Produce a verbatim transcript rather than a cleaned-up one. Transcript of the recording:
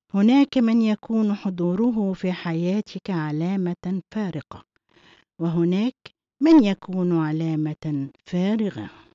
هناك من يكون حضوره في حياتك علامة فارقة، وهناك من يكون علامة فارغة.